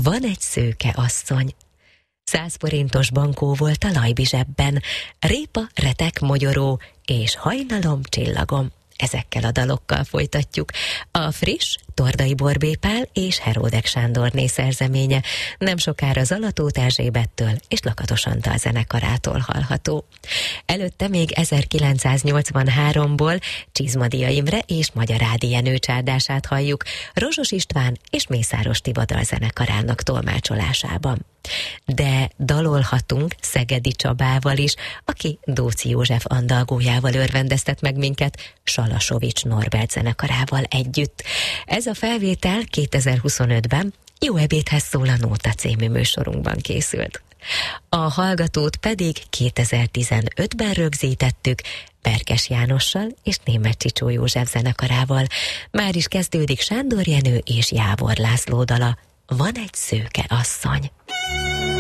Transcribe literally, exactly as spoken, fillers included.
Van egy szőke asszony. Száz forintos bankó volt a Lajbi zsebben, répa, retek, mogyoró és hajnalom, csillagom. Ezekkel a dalokkal folytatjuk. A friss Tordai Borbé Pál és Heródek Sándorné szerzeménye nem sokára Zalatóth Erzsébettől és Lakatos Antal zenekarától hallható. Előtte még ezerkilencszáznyolcvanháromból Csizmadia Imre és Magyar Ádi Jenő csárdását halljuk Rozsos István és Mészáros Tivadar zenekarának tolmácsolásában. De dalolhatunk Szegedi Csabával is, aki Dóczy József andalgójával örvendeztet meg minket Salasovics Norbert zenekarával együtt. Ez a felvétel kétezer-huszonötben Jó ebédhez szól a Nóta című műsorunkban készült. A hallgatót pedig kétezer-tizenötben rögzítettük Berkes Jánossal és Németh Csicsó József zenekarával. Már is kezdődik Sándor Jenő és Jávor László dala, Van egy szőke asszony.